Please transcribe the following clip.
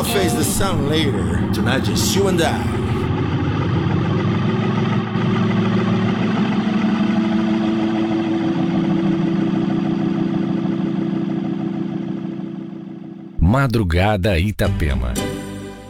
I'll face the sun later. Tonight just you and I. Madrugada Itapema.